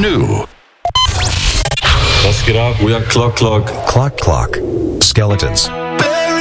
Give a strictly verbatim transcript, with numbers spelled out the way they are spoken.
new. Let's get up. We are Clock Clock. Clock Clock. Skeletons.